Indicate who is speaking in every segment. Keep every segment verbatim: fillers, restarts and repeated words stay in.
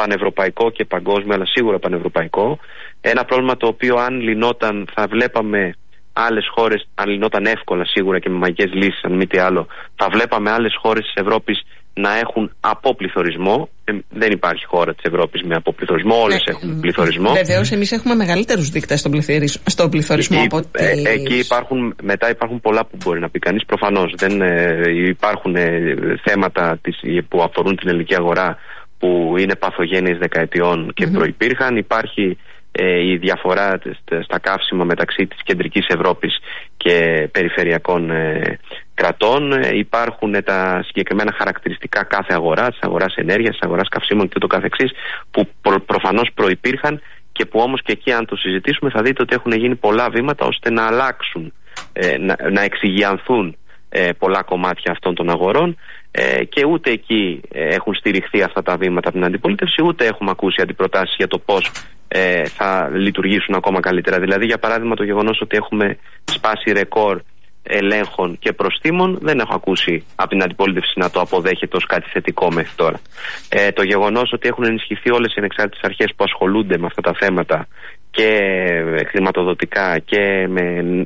Speaker 1: πανευρωπαϊκό και παγκόσμιο, αλλά σίγουρα πανευρωπαϊκό. Ένα πρόβλημα το οποίο αν λυνόταν θα βλέπαμε άλλες χώρες, αν λυνόταν εύκολα σίγουρα και με μαγικές λύσεις, αν μη τι άλλο, θα βλέπαμε άλλες χώρες της Ευρώπης να έχουν αποπληθωρισμό. Ε, δεν υπάρχει χώρα της Ευρώπης με αποπληθωρισμό, όλες ναι, έχουν πληθωρισμό.
Speaker 2: Βεβαίως, εμείς έχουμε μεγαλύτερους δείκτες στον πληθωρισμό, στον πληθωρισμό
Speaker 1: ε,
Speaker 2: από
Speaker 1: ε, ε, εκεί υπάρχουν, μετά υπάρχουν πολλά που μπορεί να πει κανείς. Προφανώς δεν ε, υπάρχουν ε, θέματα της, που αφορούν την ελληνική αγορά που είναι παθογένειες δεκαετιών και mm-hmm. προϋπήρχαν. Υπάρχει ε, η διαφορά στα καύσιμα μεταξύ της κεντρικής Ευρώπης και περιφερειακών ε, κρατών. Ε, υπάρχουν ε, τα συγκεκριμένα χαρακτηριστικά κάθε αγορά, της αγοράς ενέργειας, της αγοράς καυσίμων και το καθεξής, που προ, προφανώς προϋπήρχαν και που όμως και εκεί αν το συζητήσουμε θα δείτε ότι έχουν γίνει πολλά βήματα ώστε να αλλάξουν, ε, να, να εξηγιανθούν ε, πολλά κομμάτια αυτών των αγορών. Ε, και ούτε εκεί ε, έχουν στηριχθεί αυτά τα βήματα από την αντιπολίτευση, ούτε έχουμε ακούσει αντιπροτάσεις για το πώς ε, θα λειτουργήσουν ακόμα καλύτερα. Δηλαδή, για παράδειγμα, το γεγονός ότι έχουμε σπάσει ρεκόρ ελέγχων και προστίμων, δεν έχω ακούσει από την αντιπολίτευση να το αποδέχεται ως κάτι θετικό μέχρι τώρα. Ε, το γεγονός ότι έχουν ενισχυθεί όλες οι ανεξάρτητες αρχές που ασχολούνται με αυτά τα θέματα και χρηματοδοτικά και με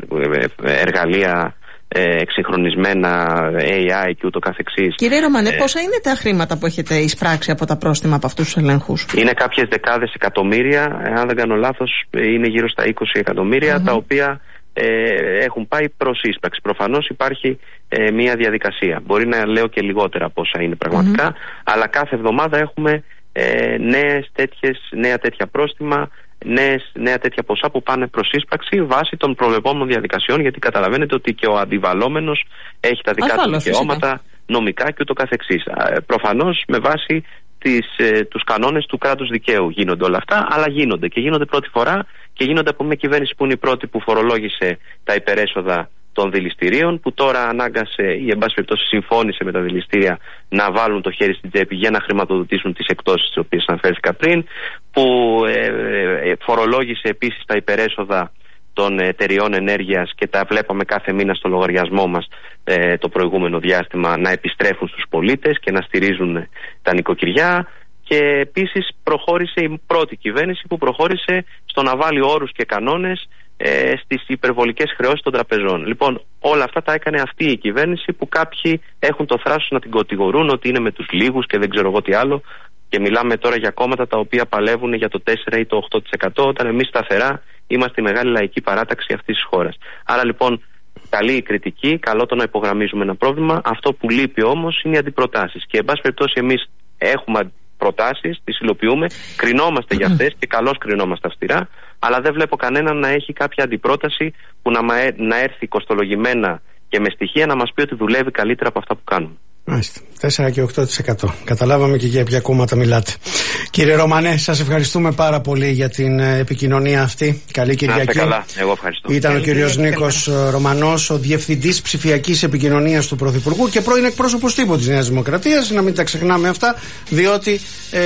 Speaker 1: εργαλεία εξυγχρονισμένα έι άι και ούτω καθεξής.
Speaker 2: Κύριε Ρωμανέ, ε, πόσα είναι τα χρήματα που έχετε εισπράξει από τα πρόστιμα από αυτούς τους ελέγχους?
Speaker 1: Είναι κάποιες δεκάδες εκατομμύρια, αν δεν κάνω λάθος είναι γύρω στα είκοσι εκατομμύρια, mm-hmm. τα οποία ε, έχουν πάει προς ίσπραξη. Προφανώς υπάρχει ε, μια διαδικασία. Μπορεί να λέω και λιγότερα πόσα είναι πραγματικά, mm-hmm. αλλά κάθε εβδομάδα έχουμε ε, νέες τέτοιες, νέα τέτοια πρόστιμα, Νέες, νέα τέτοια ποσά που πάνε προς ίσπραξη βάσει των προβλεπόμενων διαδικασιών, γιατί καταλαβαίνετε ότι και ο αντιβαλλόμενος έχει τα δικά του δικαιώματα νομικά και ούτω καθεξής. Προφανώς με βάση τις, ε, τους κανόνες του κράτους δικαίου γίνονται όλα αυτά, αλλά γίνονται και γίνονται πρώτη φορά και γίνονται από μια κυβέρνηση που είναι η πρώτη που φορολόγησε τα υπερέσοδα των δηληστηρίων, που τώρα ανάγκασε ή εν πάση περιπτώσει συμφώνησε με τα δηληστήρια να βάλουν το χέρι στην τσέπη για να χρηματοδοτήσουν τις εκτόσεις τις οποίες αναφέρθηκα πριν, που ε, ε, φορολόγησε επίσης τα υπερέσοδα των εταιριών ενέργειας και τα βλέπαμε κάθε μήνα στο λογαριασμό μας ε, το προηγούμενο διάστημα να επιστρέφουν στους πολίτες και να στηρίζουν τα νοικοκυριά. Και επίσης προχώρησε η πρώτη κυβέρνηση που προχώρησε στο να βάλει όρους και κανόνες ε, στις υπερβολικές χρεώσεις των τραπεζών. Λοιπόν, όλα αυτά τα έκανε αυτή η κυβέρνηση που κάποιοι έχουν το θράσος να την κατηγορούν ότι είναι με τους λίγους και δεν ξέρω εγώ τι άλλο, και μιλάμε τώρα για κόμματα τα οποία παλεύουν για το τέσσερα ή το οκτώ τοις εκατό, όταν εμείς σταθερά είμαστε η μεγάλη λαϊκή παράταξη αυτής της χώρας. Άρα λοιπόν καλή η κριτική, καλό το να υπογραμμίζουμε ένα πρόβλημα. Αυτό που λείπει όμως είναι οι αντιπροτάσεις, και εν πάση περιπτώσει εμείς έχουμε προτάσεις, τις υλοποιούμε, κρινόμαστε για αυτές και καλώς κρινόμαστε αυστηρά, αλλά δεν βλέπω κανέναν να έχει κάποια αντιπρόταση που να, να έρθει κοστολογημένα και με στοιχεία να μας πει ότι δουλεύει καλύτερα από αυτά που κάνουμε.
Speaker 3: Μάλιστα. τέσσερα και οκτώ τοις εκατό. Καταλάβαμε και για ποια κόμματα μιλάτε. Κύριε Ρωμανέ, σας ευχαριστούμε πάρα πολύ για την επικοινωνία αυτή. Καλή Κυριακή.
Speaker 1: Να είστε καλά. Εγώ ευχαριστώ.
Speaker 3: Ήταν Καλή ο κύριος Νίκος Ρωμανός, ο Διευθυντής Ψηφιακής Επικοινωνίας του Πρωθυπουργού και πρώην εκπρόσωπος τύπου της Νέας Δημοκρατίας. Να μην τα ξεχνάμε αυτά, διότι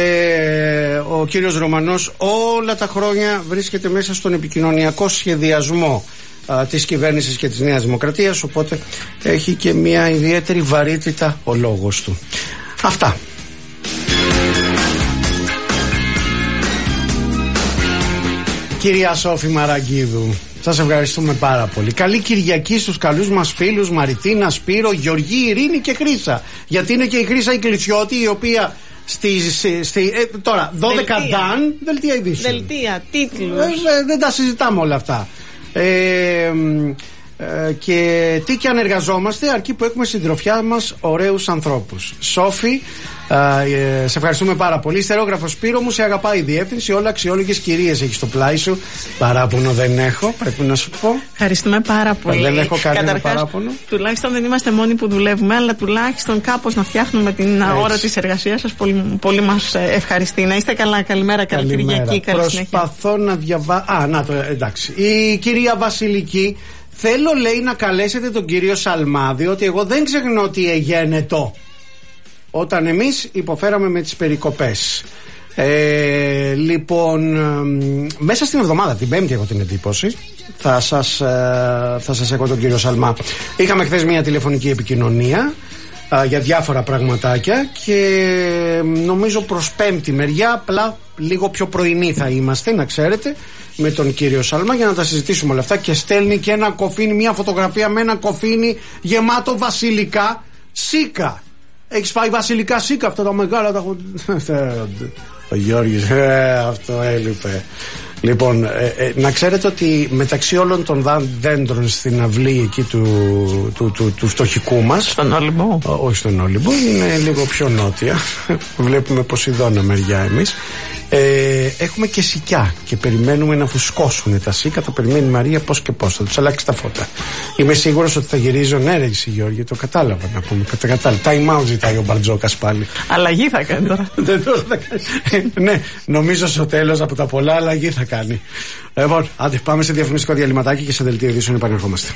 Speaker 3: ε, ο κύριος Ρωμανός όλα τα χρόνια βρίσκεται μέσα στον επικοινωνιακό σχεδιασμό της κυβέρνησης και της Νέας Δημοκρατίας, οπότε έχει και μια ιδιαίτερη βαρύτητα ο λόγος του. Αυτά. Κυρία Σόφη Μαραγκίδου, σας ευχαριστούμε πάρα πολύ. Καλή Κυριακή στους καλούς μας φίλους Μαριτίνα, Σπύρο, Γεωργή, Ειρήνη και Χρύσα. Γιατί είναι και η Χρύσα η Κλεισιώτη, η οποία Στη, στη, στη, ε, τώρα δώδεκα Δαν, δελτία ειδήσεων.
Speaker 2: Δελτία, τίτλους.
Speaker 3: Ε, ε, δεν τα συζητάμε όλα αυτά. Ε, ε, και τι και αν εργαζόμαστε, αρκεί που έχουμε συντροφιά μας ωραίους ανθρώπους. Σόφη, ε, σε ευχαριστούμε πάρα πολύ. Ιστερόγραφο Σπύρο μου, σε αγαπάει η διεύθυνση. Όλα αξιόλογες κυρίες έχει στο πλάι σου. Παράπονο δεν έχω, πρέπει να σου πω.
Speaker 2: Ευχαριστούμε πάρα πολύ.
Speaker 3: Δεν έχω κανένα
Speaker 2: Καταρχάς,
Speaker 3: παράπονο.
Speaker 2: Τουλάχιστον δεν είμαστε μόνοι που δουλεύουμε, αλλά τουλάχιστον κάπως να φτιάχνουμε την Έτσι. ώρα της εργασίας σας. Πολύ, πολύ μας ευχαριστεί. Να είστε καλά. Καλημέρα, καλή Κυριακή. Καλή
Speaker 3: Προσπαθώ να διαβάσω. Α, να το, εντάξει. Η κυρία Βασιλική. Θέλω, λέει, να καλέσετε τον κύριο Σαλμάδη, ότι εγώ δεν ξεχνώ τι εγένετο όταν εμείς υποφέραμε με τις περικοπές. Ε, λοιπόν, μέσα στην εβδομάδα, την Πέμπτη έχω την εντύπωση, θα σας, θα σας έχω τον κύριο Σαλμά. Είχαμε χθες μια τηλεφωνική επικοινωνία α, για διάφορα πραγματάκια και νομίζω προς πέμπτη μεριά, απλά λίγο πιο πρωινή θα είμαστε, να ξέρετε, με τον κύριο Σάλμα για να τα συζητήσουμε όλα αυτά. Και στέλνει και ένα κοφίνι, μια φωτογραφία με ένα κοφίνι γεμάτο βασιλικά σίκα. Έχεις φάει βασιλικά σίκα, αυτά τα μεγάλα τα... Ο Γιώργης, ε, αυτό έλειπε. Λοιπόν, ε, ε, να ξέρετε ότι μεταξύ όλων των δέντρων στην αυλή εκεί του, του, του, του φτωχικού μας,
Speaker 2: στον Όλυμπο,
Speaker 3: όχι στον Όλυμπο, είναι λίγο πιο νότια, βλέπουμε Ποσειδώνα μεριά εμείς, ε, έχουμε και σικιά και περιμένουμε να φουσκώσουν τα σίκα. Το περιμένει η Μαρία πώς και πώς, θα τους αλλάξει τα φώτα. Είμαι σίγουρος ότι θα γυρίζει ο Νέρεξ, Γιώργη, το κατάλαβα να πούμε. Κατάλαβα. Time out ζητάει ο Μπαρτζόκας πάλι.
Speaker 2: Αλλαγή θα κάνει τώρα.
Speaker 3: Δεν τώρα θα κάνει. Ναι, νομίζω στο τέλος από τα πολλά αλλαγή θα κάνει. Λοιπόν, άντε πάμε σε διαφημιστικό διαλυματάκι και σε δελτίο ειδήσεων επανερχόμαστε.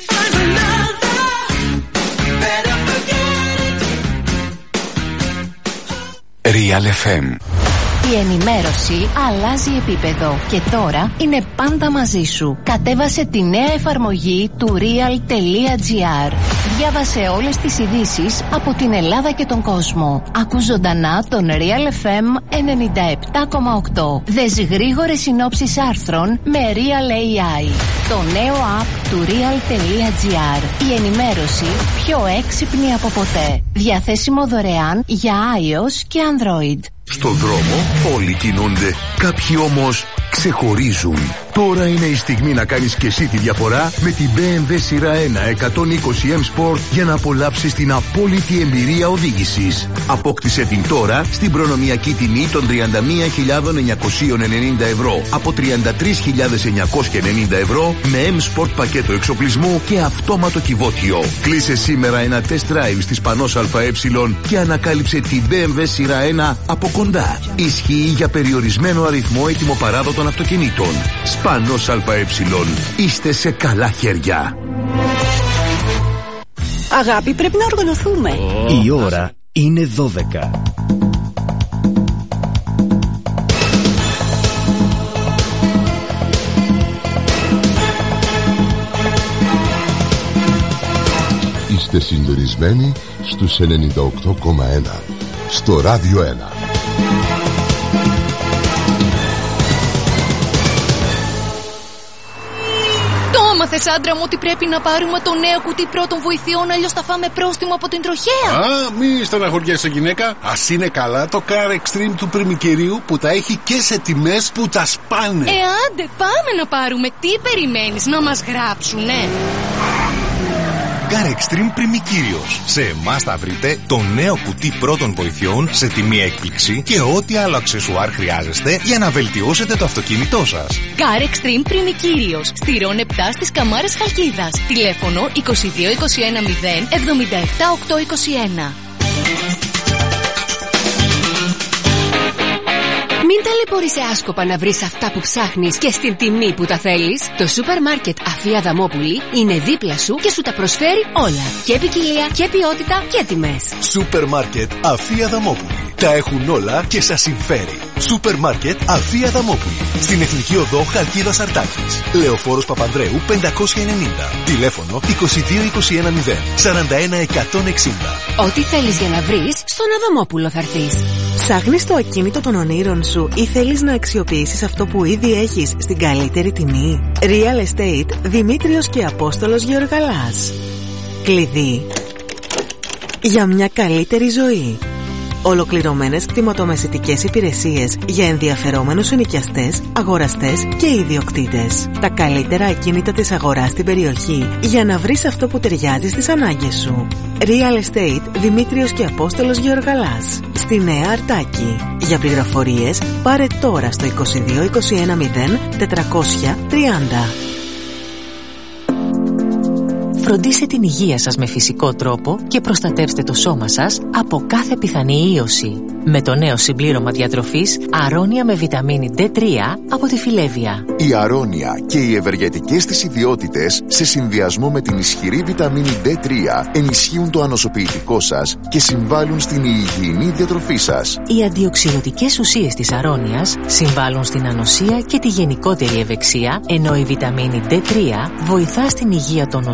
Speaker 4: Real εφ εμ.
Speaker 5: Η ενημέρωση αλλάζει επίπεδο και τώρα είναι πάντα μαζί σου. Κατέβασε τη νέα εφαρμογή του real.gr. Διάβασε όλες τις ειδήσεις από την Ελλάδα και τον κόσμο. Ακούς ζωντανά τον Real εφ εμ ενενήντα επτά κόμμα οκτώ. Δες γρήγορες συνόψεις άρθρων με Real έι άι. Το νέο app του real.gr. Η ενημέρωση πιο έξυπνη από ποτέ. Διαθέσιμο δωρεάν για iOS και Android.
Speaker 4: Στον δρόμο όλοι κινούνται, κάποιοι όμως ξεχωρίζουν. Τώρα είναι η στιγμή να κάνεις και εσύ τη διαφορά με την μπι εμ ντάμπλιου σειρά ένα εκατόν είκοσι εμ Sport για να απολαύσεις την απόλυτη εμπειρία οδήγησης. Απόκτησε την τώρα στην προνομιακή τιμή των τριάντα μία χιλιάδες εννιακόσια ενενήντα ευρώ από τριάντα τρεις χιλιάδες εννιακόσια ενενήντα ευρώ με M Sport πακέτο εξοπλισμού και αυτόματο κυβότιο. Κλείσε σήμερα ένα test drive στις Πανός ΑΕ και ανακάλυψε την μπι εμ ντάμπλιου σειρά ένα από κοντά. Ισχύει για περιορισμένο αριθμό ετοιμοπαράδοτων αυτοκινήτων. Πανός ΑΕ. Είστε σε καλά χέρια.
Speaker 6: Αγάπη, πρέπει να οργανωθούμε.
Speaker 7: Η ώρα είναι δώδεκα.
Speaker 8: Είστε συντονισμένοι στους ενενήντα οκτώ κόμμα ένα στο Ράδιο ένα.
Speaker 9: Μάθες, άντρα μου, ότι πρέπει να πάρουμε το νέο κουτί πρώτων βοηθειών, αλλιώς θα φάμε πρόστιμο από την τροχέα.
Speaker 10: Α, μη στεναχωριέσαι, γυναίκα. Ας είναι καλά το Car Extreme του Πριμικερίου που τα έχει και σε τιμές που τα σπάνε.
Speaker 9: Ε, άντε, πάμε να πάρουμε. Τι περιμένεις, να μας γράψουνε?
Speaker 11: Car Extreme Πριμικύριος. Σε εμάς θα βρείτε το νέο κουτί πρώτων βοηθειών σε τιμή έκπληξη και ό,τι άλλο αξεσουάρ χρειάζεστε για να βελτιώσετε το αυτοκίνητό σας.
Speaker 9: Car Extreme Πριμικύριος. Στηρών επτά στις Καμάρες Χαλκίδας. Τηλέφωνο είκοσι δύο είκοσι ένα μηδέν εβδομήντα επτά οκτακόσια είκοσι ένα.
Speaker 12: Μην ταλαιπωρείσαι άσκοπα να βρεις αυτά που ψάχνεις και στην τιμή που τα θέλεις. Το σούπερ μάρκετ Αφία Δαμόπουλη είναι δίπλα σου και σου τα προσφέρει όλα. Και ποικιλία και ποιότητα και τιμές.
Speaker 11: Σούπερ μάρκετ Αφία Δαμόπουλη. Τα έχουν όλα και σας συμφέρει. Σούπερ μάρκετ Αφία Δαμόπουλη. Στην Εθνική Οδό Χαλκίδας Αρτάκης. Λεωφόρος Παπανδρέου πεντακόσια ενενήντα. Τηλέφωνο είκοσι δύο είκοσι ένα μηδέν σαράντα ένα εκατόν εξήντα.
Speaker 12: Ό,τι θέλεις για να βρεις, στον Αδαμόπουλο θα έρθεις.
Speaker 13: Ψάχνεις το ακίνητο των ονείρων σου ή θέλεις να αξιοποιήσεις αυτό που ήδη έχεις στην καλύτερη τιμή? Real Estate Δημήτριος και Απόστολος Γεωργαλάς. Κλειδί για μια καλύτερη ζωή. Ολοκληρωμένες κτηματομεσητικές υπηρεσίες για ενδιαφερόμενους ενοικιαστές, αγοραστές και ιδιοκτήτες. Τα καλύτερα ακίνητα της αγοράς στην περιοχή για να βρεις αυτό που ταιριάζει στις ανάγκες σου. Real Estate Δημήτριος και Απόστολος Γεωργαλάς. Στη Νέα Αρτάκη. Για πληροφορίες πάρε τώρα στο είκοσι δύο είκοσι ένα μηδέν τετρακόσια τριάντα.
Speaker 14: Φροντίστε την υγεία σας με φυσικό τρόπο και προστατεύστε το σώμα σας από κάθε πιθανή ίωση. Με το νέο συμπλήρωμα διατροφής Αρώνια με βιταμίνη ντι τρία από τη Φιλέβια.
Speaker 8: Η Αρώνια και οι ευεργετικές της ιδιότητες σε συνδυασμό με την ισχυρή βιταμίνη ντι τρία ενισχύουν το ανοσοποιητικό σας και συμβάλλουν στην υγιεινή διατροφή σας.
Speaker 14: Οι αντιοξυδοτικές ουσίες της Αρώνιας συμβάλλουν στην ανοσία και τη γενικότερη ευεξία, ενώ η βιταμίνη ντι τρία βοηθά στην υγεία των οστών και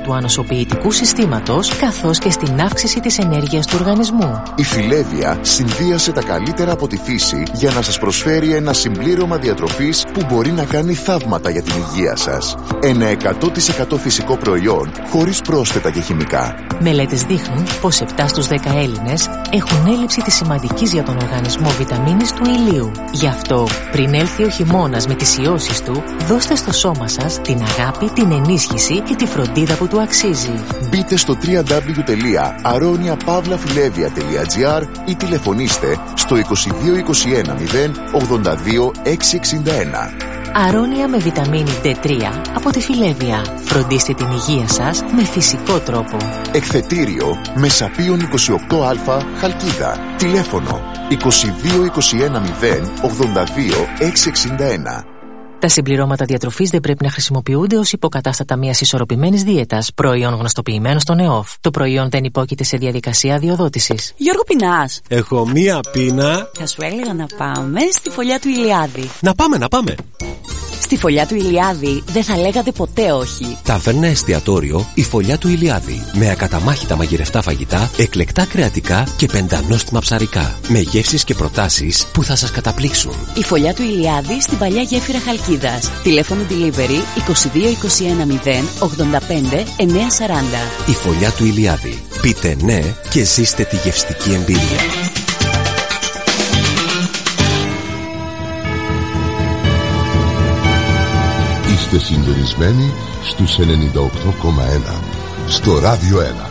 Speaker 14: του ανοσοποιητικού συστήματος, καθώς και στην αύξηση της ενέργειας του οργανισμού.
Speaker 8: Η Φιλέβια συνδύασε τα καλύτερα από τη φύση για να σας προσφέρει ένα συμπλήρωμα διατροφής που μπορεί να κάνει θαύματα για την υγεία σας. Ένα εκατό τοις εκατό φυσικό προϊόν, χωρίς πρόσθετα και χημικά.
Speaker 14: Μελέτες δείχνουν πως επτά στους δέκα Έλληνες έχουν έλλειψη της σημαντικής για τον οργανισμό βιταμίνης του ηλίου. Γι' αυτό, πριν έλθει ο χειμώνας με τις ιώσεις του, δώστε στο σώμα σας την αγάπη, την ενίσχυση και τη φροντίδα που του αξίζει.
Speaker 8: Μπείτε στο double-u double-u double-u τελεία aronia pavla filevia τελεία gr ή τηλεφωνήστε στο είκοσι δύο είκοσι ένα μηδέν ογδόντα δύο εξακόσια εξήντα ένα.
Speaker 14: Αρώνια με βιταμίνη ντι τρία από τη Φιλέβια. Φροντίστε την υγεία σας με φυσικό τρόπο.
Speaker 8: Εκθετήριο Μεσαπίων είκοσι οκτώ α Χαλκίδα. Τηλέφωνο είκοσι δύο είκοσι ένα μηδέν ογδόντα δύο εξακόσια εξήντα ένα.
Speaker 14: Τα συμπληρώματα διατροφής δεν πρέπει να χρησιμοποιούνται ως υποκατάστατα μιας ισορροπημένης δίαιτας, προϊόν γνωστοποιημένο στον ΕΟΦ. Το προϊόν δεν υπόκειται σε διαδικασία αδειοδότησης.
Speaker 6: Γιώργο, πεινάς?
Speaker 15: Έχω μία πείνα.
Speaker 6: Θα σου έλεγα να πάμε στη φωλιά του Ηλιάδη.
Speaker 15: Να πάμε, να πάμε.
Speaker 6: Στη φωλιά του Ηλιάδη δεν θα λέγατε ποτέ όχι.
Speaker 16: Ταβέρνα εστιατόριο η φωλιά του Ηλιάδη. Με ακαταμάχητα μαγειρευτά φαγητά, εκλεκτά κρεατικά και πεντανόστιμα ψαρικά. Με γεύσεις και προτάσεις που θα σας καταπλήξουν.
Speaker 6: Η φωλιά του Ηλιάδη στην παλιά γέφυρα Χαλκίδας. Τηλέφωνο delivery είκοσι δύο είκοσι ένα μηδέν ογδόντα πέντε εννιακόσια σαράντα.
Speaker 16: Η φωλιά του Ηλιάδη. Πείτε ναι και ζήστε τη γευστική εμπειρία.
Speaker 17: Είστε συντονισμένοι στους ενενήντα οκτώ κόμμα ένα στο Ράδιο ένα.